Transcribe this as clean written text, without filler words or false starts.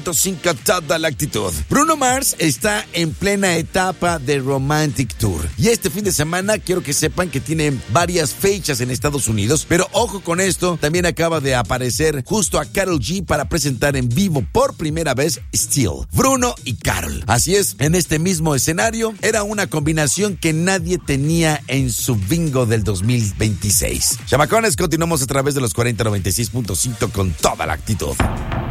Sin toda la actitud. Bruno Mars está en plena etapa de Romantic Tour y este fin de semana quiero que sepan que tiene varias fechas en Estados Unidos, pero ojo con esto, también acaba de aparecer justo a Karol G para presentar en vivo por primera vez Still, Bruno y Karol. Así es, en este mismo escenario era una combinación que nadie tenía en su bingo del 2026. Chamacones, continuamos a través de los 4096.5 con toda la actitud.